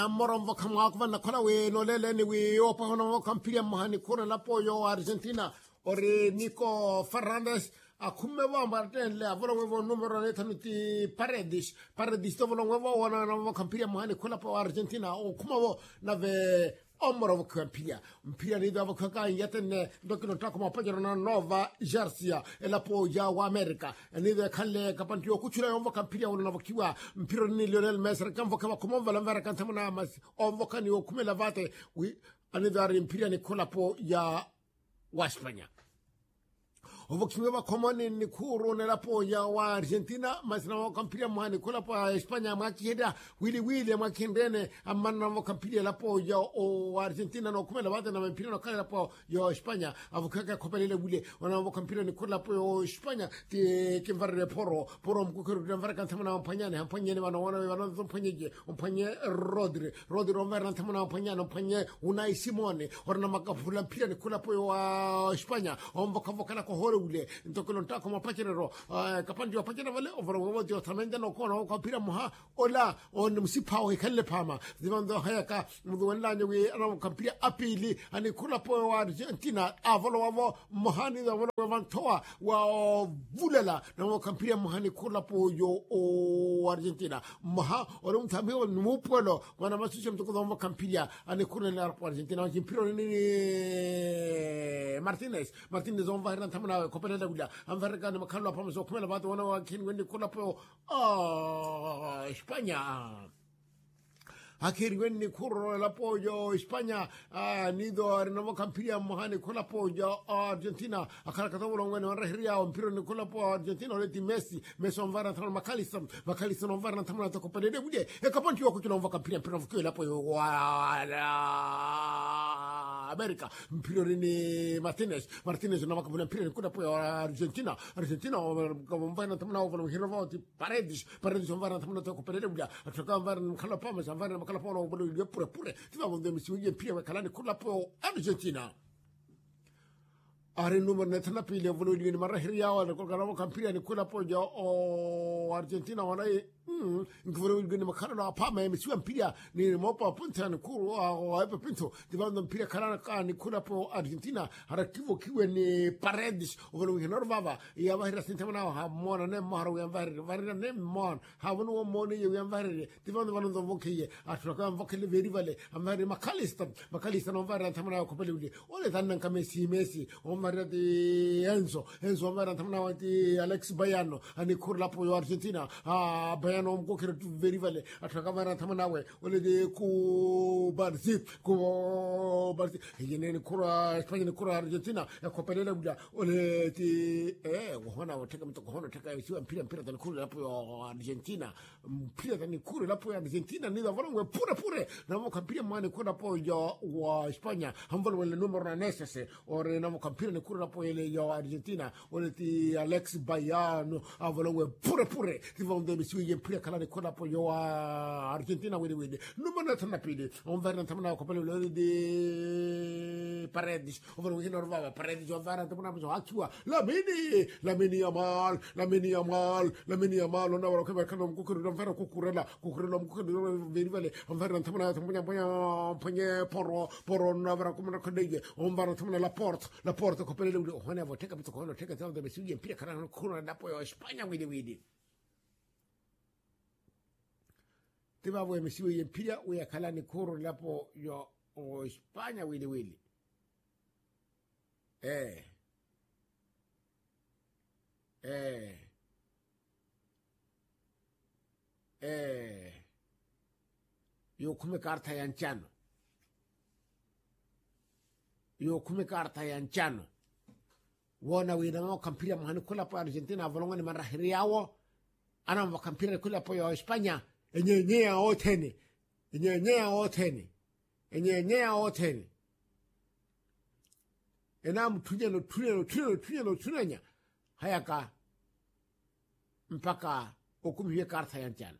Morombo Kamakva Nakolawe, no Leleni, we open Campilia Mahani Kura Lapoyo, Argentina, or Nico Fernandez, Akumeva Martin, Lavoro numero eternity Paradis, Paradis Tovolongo, one of Campilia Mahani Kulapo, Argentina, or Kumavo, Nave. Omoro Campia, Pia Nida Kaka, yet and Doctor Takoma Pajana Nova, Jarcia, Elapo, Yawa America, and neither Kale Capantio Cuchula over Campia or Novakua, Pironi Lionel Messer, Campo Comova, American Tamanamas, or Vocanio Cumela Vate, we another Imperial Nicolapo, Ya Waspania. Ovokimeva common in Nicuro Nelapo Yawa Argentina, Masna Campia Mani Colapa, Espana Maqueda, Willy Macindene, a man of Campia Lapo, Yo Argentina, no Cumelavata, and Pino Calapo, Yo Espana, Avocaca Copelele Willy, one of Campia Nicolapo, Espana, the Kimvar Poro, Porom Cucur, Tamana, Panyana, Panyana, one of the Panyage, Panya Rodri, Romer, Tamana, Panyano, Panya, Unai Simone, or Namaka Pia Nicolapo, Espana, on Vocavoca. Ntokolonta como pachero kapanjo pachero vale over what your tamenda no kono kapira moha ola on msipa o kelle pama dimando hayaka mudwanda we ana kapira apili ani kula po Argentina avolo wavo mohani da wolo vantoa wa vulela na kapira mohani kula po yo o Argentina moha orum tambe o mupolo wana masusha mtoko da kapira ani kula na Argentina kimpiro ni Martinez on va tamana Copenhagen Gulia, American Macalo Poms of Kumela, one of our king when you call up España. Akiri wenni kuro lapoyo España nido Renova Campia Mohani Colapoyo Argentina Acaracatolo when Reria Piro Nicolapo Argentina leti Messi Messon Varantan Macalisson on Varantamana Copade e Capontio Cucino Campia Piro Lapoyo America Pirorini Martinez Nova Piro Colapo Argentina come Varantamana over Hirovati Paradis on Varantamana Copade Atracan Calapamas and Varan Calapono pure ti va con demi sugli pieve calani con la po Argentina are numero netana pile volo di marahria wala ko garawo campia ni kula po o Argentina wana ngvolo di makana pa me su ampia ni mopa punta ni kuro o aipa pinto ti va con pile calana ni kula po Argentina ara kiwe ni Paredes volo di norvava ya va hira sintamana ha mona ne maro ya varina ne mon ha wono moni ya varina ti va con vokie atroka vokie veri vale amari Macalistan non va tamana ko pele ole tannan Messi Maria di Enzo Maria tamna di Alex Bayano ani kurla po Argentina Bayano ko kire veri vale ataka Maria tamna we ole de ku Barzi yene kura Spain kura Argentina ko pele buja ole ti wana wateka mto ko hono taka isi mpira tan kura po Argentina mpira tan kura po Argentina ni da volongo pure na mo kampira mane kura po wa España hanvolo le numero necesse ore na mo kampira ne kura po ile yo Argentina ole ti Alex Bayano avolongo pure ti vonde mi sui mpira kala ne kura po yo Argentina wede numero tan pili on verna tamna ko pele di Paredes over we norvava Paredes on verna tamna so actua Lamine Yamal on avolo che kanum ko non vera ko kurela veri vale on verna tamna panye poro na vera ko ko dege on verna tamna la porta ko pele on avo teka to ko teka to de sugli mpira kana ko na po España wede Tiba we misiwe yempira we akalani koro lapo yo o España wili yo come carta yanciano wona we na kampira mahani kula po Argentina volongo ni marahiriawo ana mo kampira kula po yo España enyenya otene enam tunenya hayaka mpaka okumhiye karta yancana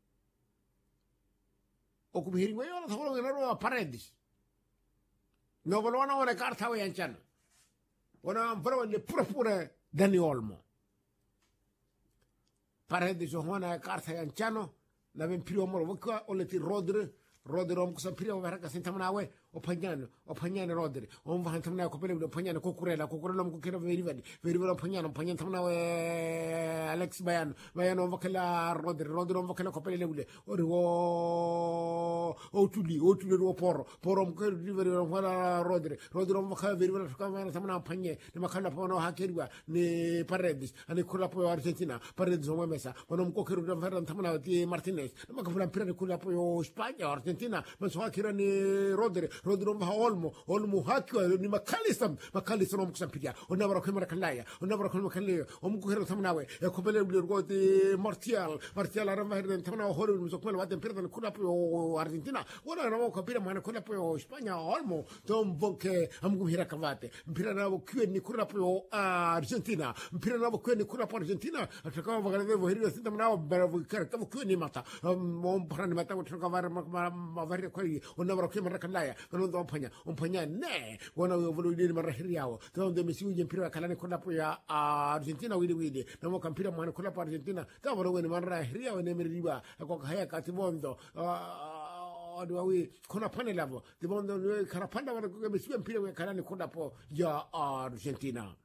okumhiri weyo na tholo ngero Paredes no volwana wana karta yancana wana mpro le pure Dani Olmo Paredes wana karta yancano la ben primo mo o le ti Rodri rodere omkusampiria ovaraka sentamnawe opanyane rodere omva hantamnawe kopele opanyane kukurela omkukira verivadi opanyane tamnawe Alex Bayano omvakela rodere omvakela kopele lewule oriwo otuli ro poro omkukira verivadi omvakela rodere omvakela verivadi tukamana tamna opanye ni makala pono hakeriwa ni Paredes ani kula po Argentina Paredes omwemesa omkukira verivadi tamna ti Martinez makafula mpira ni kula po España Argentina maswa kira ni rodere omva olmo hakiwa ni makalisam omkusampiria onabara kwemara kalaya omkukira tamnawe kopele lewule Martial aramba hirden tamna horo mzokmela wate mpira ni kula po Argentina wana na kopira mwana kula po España olmo tombonke amgumhira kavate mpira na kwe ni kula po Argentina mpira na kwe ni kula po Argentina atakawa vagalevo hirden tamna baravukara kwe ni mata ompara ni mata utakavara mavari kweli onabara kwemara kalaya kanondo ompanya ne wana voludini marahiriao tonde misiuje mpira kalani kula po ya Argentina wili na mo mpira mwana kula po Argentina tavaro weni marahiriao ne meriba kwa haya katibondo adwawi kuna pane lavo tibondo ni karapanda wana misiuje mpira kalani kula po ya Argentina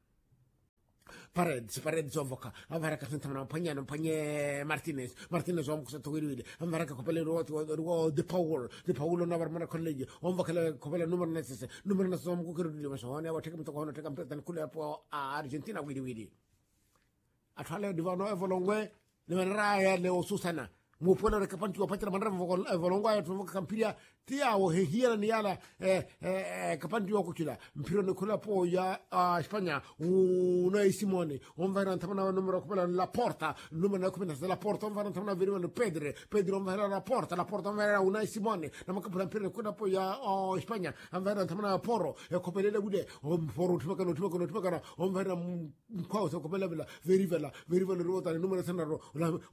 Paredes ovoka avaraka sentamna panye Martinez omkusato wili avaraka kopele ro de Paul na varmana college omvakala kopele numero nesese omkukiro dile masone awateka mtoko teka mpeta kule po Argentina wili atwale divano evolongwe ne manraya le osusana mupona rekapanti wapatira manra evolongwa ya tuvoka kampiria tiawo hehira ni yala kapanti wako kila mpira ni kula po ya España Unai Simone omvara ntamana numero kupela La Porta numero kupela La Porta omvara ntamana viriwa Pedro omvara La Porta omvara Unai Simone na makapula mpira ni kula po ya España omvara ntamana Porro kopelele gude Porro tupakana omvara mkwao kopela viriva ruota numero sanaro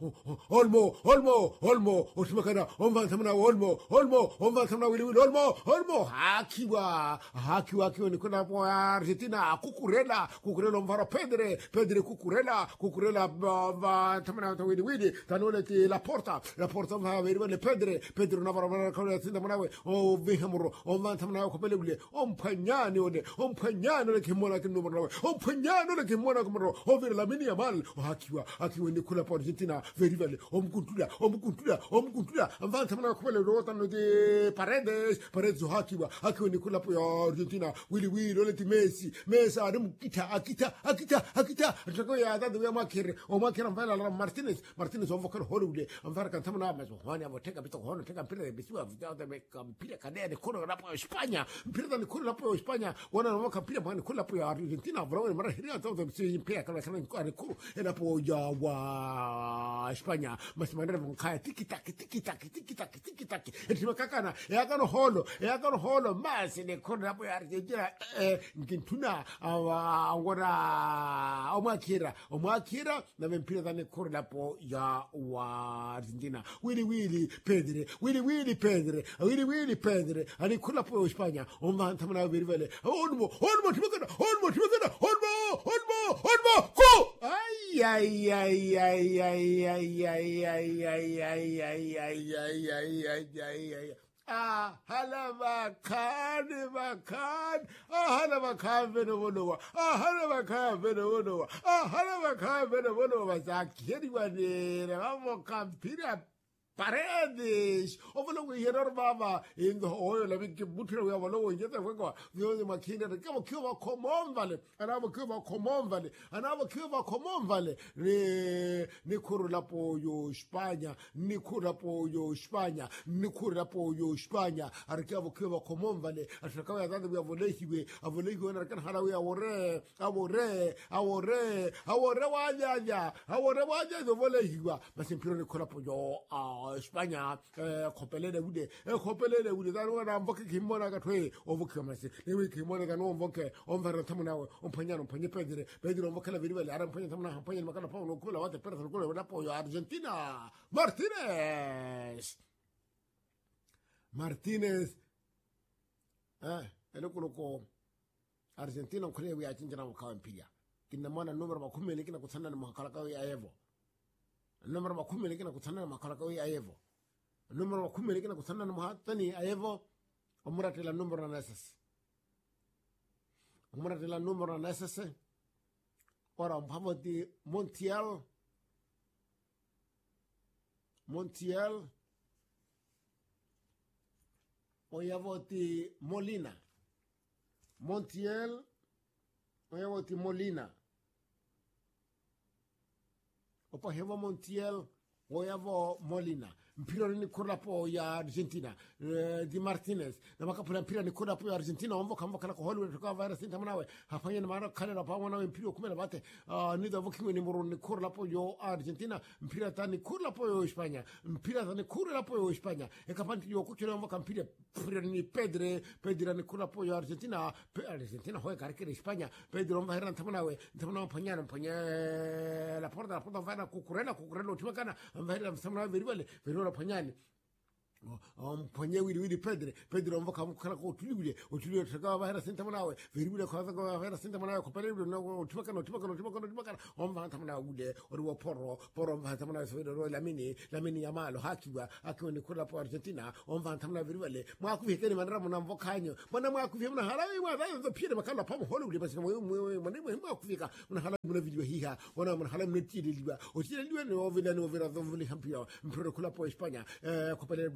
Olmo otupakana omvara ntamana Olmo tamna wili olmo hakiwa ni kuna po Argentina kukurela mvara Pedre kukurela tamna wili tanole ti La Porta mva wili Pedre na vara kana tinda manawe o vihemuro tamna ko pelebule ompanyane ole kimona kinumero ompanyane ole kimona kumero o vira Lamine Yamal hakiwa ni kuna po Argentina verivale omkuntula mva tamna ko pelebule tanole Paredes hakiwa ni kula po ya Argentina wili ole ti Messi adam akita atako ya dadu ya makira mbala la Martinez omvokero holule amvara kan tamna mazo hani amoteka bito hono teka mpira bisiwa vijao de mpira kadene kono la po España mpira ni kula po España wana na mpira mwana kula po ya Argentina bro mara hiria to de mpira kala ni ku ela po ya wa España masimandra mkaya tiki taki etima kakana yakano holo masi ne kona po Argentina ngintuna angora omwakira na mpira dane kona po ya wa Argentina wili Pedre ani kula po España omvantamna verivele olmo timekana ko hala makan venovonowa zakeriwa nere vavokampira Paredes ovolo hieror baba in the oil la big butcher we avolo yeta kwekwa vyo makina kama kiwa common vale anavo kiwa common vale ni kurula po yo España arkiwa kiwa common vale atakawa ya dada avolehiwe na kan halawi waja volehiwa basi mpiro ni kula po yo España kopelele wude dano na mboke kimona gatwe ovuke mase newe kimona gano mboke omvara tamuna ompanyano panye Pedro mboke la virivele aram panye tamuna panye makala pa no kula wate perso kula na po Argentina Martinez eloko Argentina kule wi achinjana mkampia kinna mwana numero 10 kina kutsana na makala ka ya Evo numero 10 kina kutsana na makala ka ya Evo numero 10 lekina kusanna muhatani ayevo omuratela numero na SS omuratela numero na SS ora mpavoti Montiel oyavoti Molina Montiel oyavoti Molina opa hevo Montiel oyavo Molina mpira ni kurapo ya Argentina di Martinez na makapula mpira ni kurapo ya Argentina omvoka kana ko Hollywood to cover sinta manawe hafanya na mara kana pa wana mpira kumela bate ni da voki ni moro ni kurapo yo Argentina mpira tani kurapo yo España mpira tani kurapo yo España e kapanti yo kuchira omvoka mpira ni Pedro ni kurapo yo Argentina hoye karikere España Pedro omva heran tamanawe panyana la porta vana kukurela utimakana omva heran tamanawe verivale panyani mponye wili Pedro mvoka mukana ko tuliwe taka bahera senta manawe veribule ko bahera senta manawe ko pere no tibakana omva tamana gude ori poro omva tamana so lamini yamalo hakiwa akoni kula po Argentina omva tamana veribule mwa kuvekeni manra muna mvokanyo mwana mwa kuvye mna halawi mwa zo pire makala pa Hollywood basi mwa kuvika mna halawi mna video hiha mna halawi mna tidiliwa otidiliwa no vila zo vili hampia mpro kula po España ko pere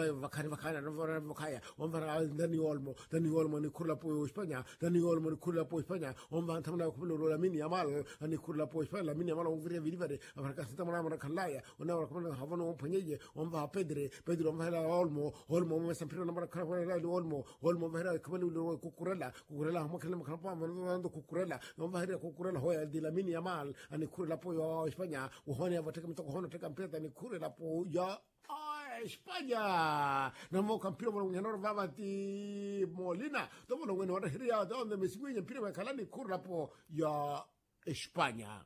vakaya omvara Dani Olmo ni kula po España omva tamana ko lo Lamine Yamal ani kula po España Lamine Yamal omvire vilivare avarka tamana mara kalaya ona ko havano ompanyeje omva Pedro omva Olmo omva sampiro na mara kalaya Olmo vera ko lo kukurela hamakala makapa mando kukurela omva hera kukurela hoya di Lamine Yamal ani kula po España uhone avateka mtoko hono teka mpeta ni kula po ya España namo campione mo nyanor vavati Molina dopo lo bueno ora hiria donde me siguen prima kalani kurra po ya España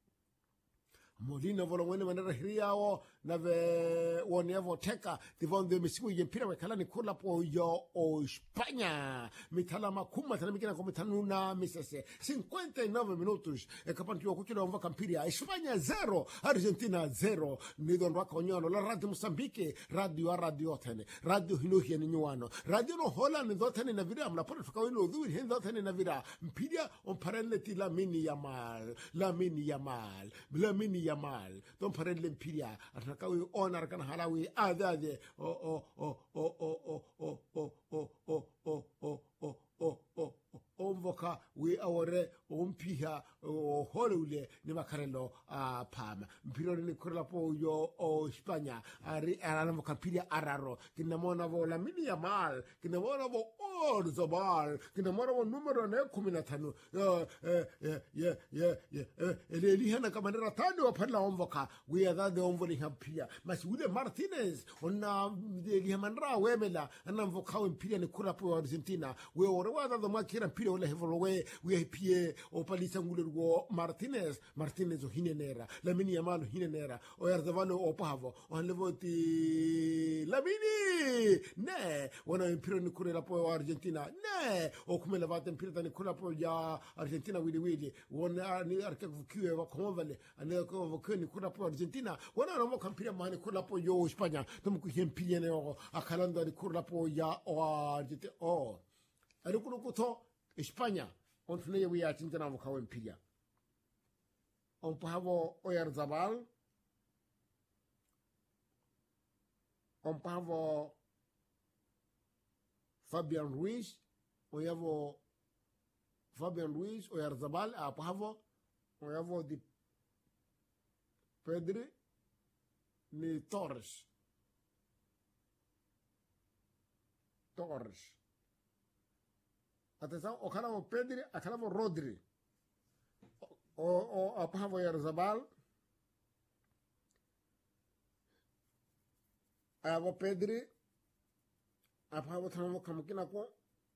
Molina volo bueno manera hiria o nave wonevo teka divonde me siguen prima kalani kurra po ya o España mitala makuma tana mikina como tanuna misese 59 minutos e kapantio kukilo omva campiria España 0 Argentina 0 ni don rakonyano la radio Mozambique radio tene radio hinuhi ni nyuano radio no Holland ndo tene na vira mna pole tukawe no dhu ndo tene na vira mpidia on parelle ti Lamine Yamal don parelle mpidia atakawe onar kana halawi adade omvoka we awore ompiha holule ni makarelo pama mpiro ni kurla po yo o España arana kapiria araro kinamona vo Lamine Yamal kinamona vo Orzabal kinamona vo numero ne 15 eli hana kamanera tano pala omvoka we adade omvoli hampia masule Martinez ona eli hamanra wemela anamvoka mpira ni kurla po Argentina we ore wada do makira mpira ole hevolowe we pie o palisa ngulurgo Martinez o hinenera Lamine Yamal hinenera o Oyarzabal o pavo o levoti Lamine ne wana mpira ni kurla po Argentina ne o come levate mpira ni kurla po ya Argentina wili wana ni arke kukiwe wa komvale aneko ni kurla po Argentina wana no kampira mani kurla po yo España tumku hempie ne o akalanda ni kurla po ya o Argentina o alikurukuto España on tunaye wiya tintana mo kawen pilia on pavo Oyarzabal on pavo Fabian Ruiz Oyarzabal a pavo oyavo di Pedri ni Torres atenção o cara o Pedri aquela o Rodri o a pavo Oyarzabal a o Pedri a pavo tamo kamkina ko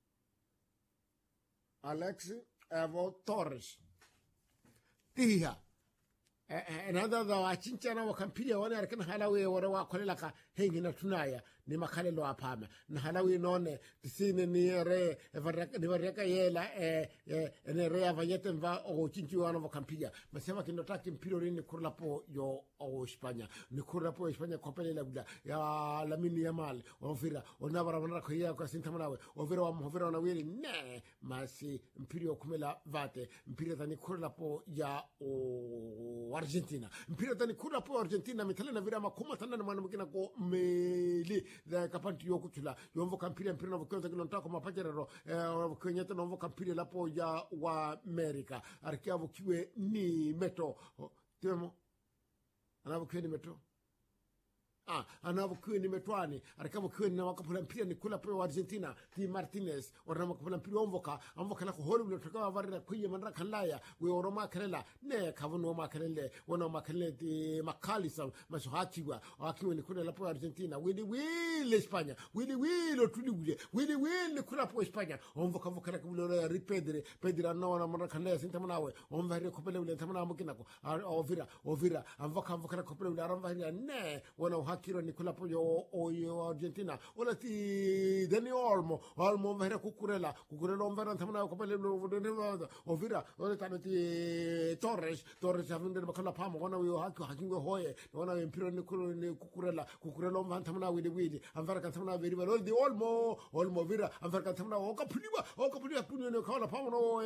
Alex a o Torres tiha nada da wachincha na wakampilia wale arkana halawe wara wa kolela ka hengi na tunaya ni makhalelo aphama nahalawi none tisine ni re vareka yela ne re avanyete mva o chinchiwana vakampia masema kinotaki mpiro rini kurlapo yo o España ni kurlapo España kopele la ya Lamine Yamal ovira onavara vanara khoya kwa sintamanawe ovira na wili ne masi mpiro kumela vate mpiro tani kurlapo ya o Argentina mpiro tani kurlapo Argentina mithalena vira makuma tanana mwana mkina ko meli da kapanti yokutula yomvo kampira mpiro na vokyo takilonta ko mapajerero kwenyeta no kampira lapo ya wa America arkia vokiwe ni meto temo anavokiwe ni meto anavokiwe ni metwani arikavokiwe na wakapula mpira ni kula po Argentina ti Martinez orna wakapula mpira amvoka la ko holu toka varira kuye manra kanlaya we oroma kanela ne kavuno makanele wona makanele ti makalisa masuhachiwa akiwe ni kula po Argentina wili España wili otuli wili kula po España amvoka voka la kulo ripedre na wana manra kanlaya sintamanawe omvare kopele ule tamana mukina ko ovira amvoka la kopele ule aramvaria ne wana kiro ni kula po yo Argentina ola ti Dani Olmo vera kukurela omvera tamana ko pele ovira ola tanati Torres avende bakala pamo wana yo hakingo hoye wana impiro ni kukurela omvera tamana wili amvera kan tamana veri ola di Olmo vira amvera kan tamana okapuliwa punyo ne kala pamo no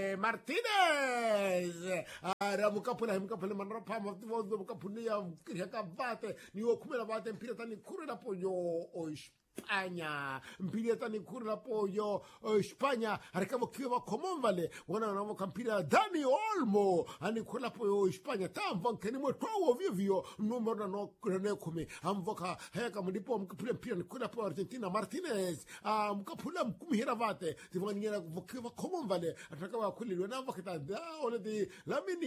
Martinez ara mukapula manra pamo vodo mukapunia kiraka bate ni okumela vate mpira tani kurela po yo o España mpira tani kurela po yo o España arikavo kiwa komonvale wana kampira Dani Olmo ani kurela po yo España tamvan kenimo towo vivyo numero no kumi amvoka heka mdipo mkapula mpira ni kurela po Argentina Martinez mkapula mkumihira vate tivaniera vokiwa komonvale atakawa kulilwe na mvakita ole di Lamine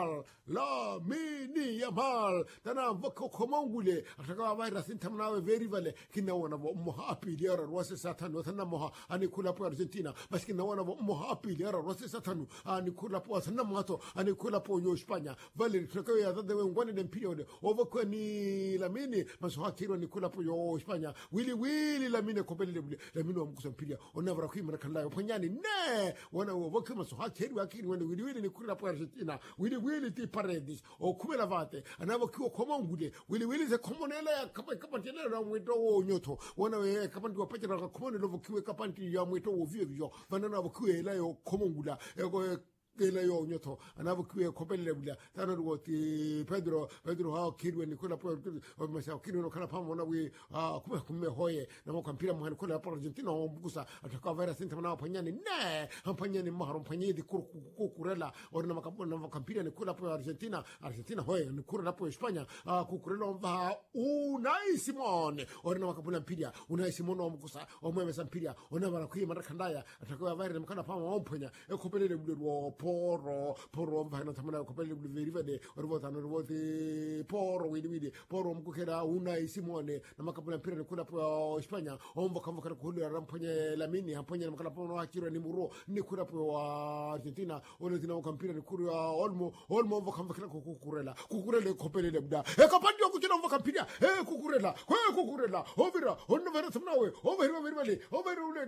Yamal tana mvoko komongule atakawa vaira sintamnawe very vale kina wana moha apiliara rwase satanu tana moha ani kula po Argentina basi kina wana moha apiliara rwase satanu ani kula po sana mwato ani kula po yo España vale atakawa ya dade ngwani dem period ovoko ni Lamine masoha kiro ni kula po yo España wili Lamine kopele Lamine wamkusa mpilia onavara kuimara kanlayo panyani ne wana ovoko masoha kiro akini wili ni kula po Argentina wili ti Paredes o kumela vate anavokiwa komongule wili ze komonela kapanti na mwito wo nyoto wana we kapanti wapacha na komone lovokiwe kapanti ya mwito wo vivyo vanana vokiwe la yo komongula ela yo nyoto anavokiwe kopele bula tano woti Pedro ha kirwe ni kula po masa kirwe no kana pamo na we kume hoye na mo kampira mo kula po Argentina o bukusa ataka vera senta na panyani ne panyani maharo panyani di kukurela orna na kampira ni kula po Argentina hoye ni kula po España kukurela mva Unai Simon orna makapula mpira Unai Simon o bukusa o mweme sampiria ona bana kuima rakandaya ataka vera mkana pamo o mpanya ekopele bulu poro mvana tamana kopele vivade orvotano orvote poro widi poro mkukera Unai Simone na makapula mpira kula po España ombo kama kana kuhulu rampanye Lamine hampanye makala po no akira ni muro ni kula po Argentina ole tina kampira ni kuru Olmo ombo kama kana kukurela kopele lebda kapandi okutina ombo kampira kukurela ovira onno vera tamnawe ovira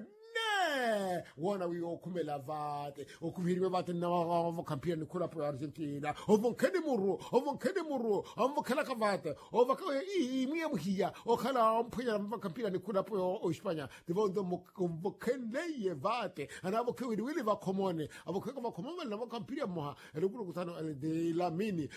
ne wana wi okumela vate okumhiriwe vate na kampira ni kula po Argentina ovonkeni muru amvokala kavate ovakawe imiemuhia okala mpenya kampira ni kula po España devondo mvokeneye vate anavokewe wili va komone avokewe va komone na kampira moha elukuru kutano de Lamine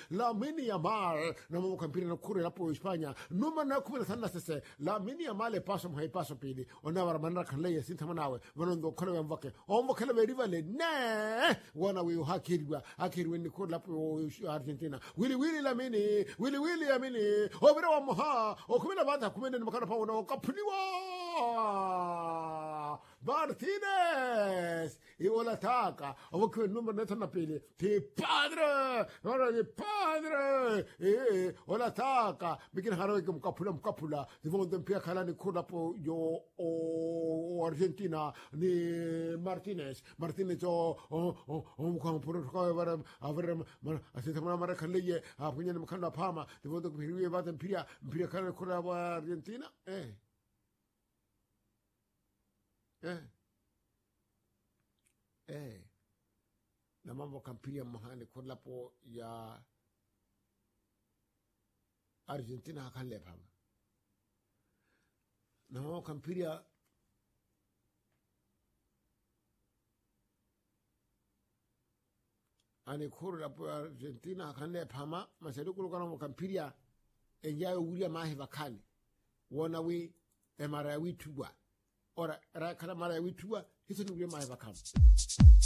Yamal na kampira na kula po España numa na kumela sana sese Lamine Yamal paso pili onavara manra kanleye sintamanawe vanondo kole mvoke omvokele verivale ne wana wi hakirwa ni kula po Argentina wili Lamine ovira wa moha okumela vata kumene makana pa ona okapuliwa Martinez iola taka ovokwe numero neta na pili ti padre ola taka bikin haro ke mkapula divondo mpia kala ni kula po yo Argentina ni Martinez o mkama puro kwa asitama mara kaleye apunya ni mkana pama divondo kuhiriwe vata mpia kala ni kula po Argentina na mambo kampiria mahani kulapo ya Argentina hakan lepama na mambo kampiria ani kuru lapo Argentina hakan lepama masadu kulu kana kampiria enjayo wulia mahi vakani wona wi emara wi tuwa ora ra kala mara wi tuwa hizo nugre mahi vakani